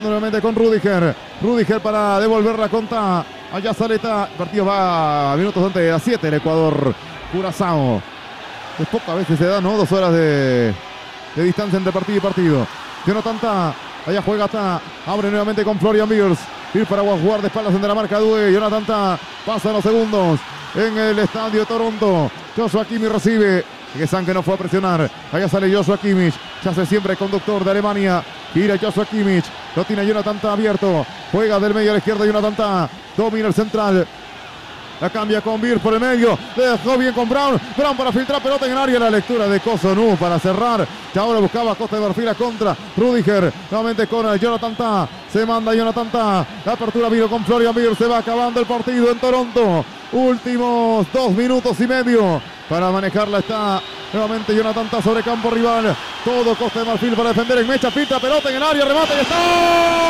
Nuevamente con Rudiger. Rudiger para devolver la contra. Allá Saleta. El partido va a minutos antes de las 7 el Ecuador. Curazao. Es poco a veces se da, ¿no? 2 horas de distancia entre partido y partido. Jonathan Tah. Allá juega Tah. Abre nuevamente con Florian Wirtz. Ir para jugar de espaldas entre la marca Due. Jonathan Tah. Pasan los segundos en el estadio de Toronto. Joshua Kimmich recibe. Que no fue a presionar. Allá sale Joshua Kimmich. Se hace siempre conductor de Alemania. Gira Joshua Kimmich. Lo tiene Jonathan Tah abierto. Juega del medio a la izquierda Jonathan Tah. Domina el central. La cambia con Wirtz por el medio. Le dejó bien con Brown. Brown para filtrar pelota en el área. La lectura de Cossonú para cerrar. Que ahora buscaba Costa de Marfil a contra. Rudiger. Nuevamente con Jonathan Tah. Se manda Jonathan Tah. La apertura vino con Florian Wirtz. Se va acabando el partido en Toronto. Últimos 2 minutos y medio. Para manejarla está nuevamente Jonathan Tah sobre campo rival. Todo Costa de Marfil para defender en mecha. Filtra pelota en el área. Remate y está.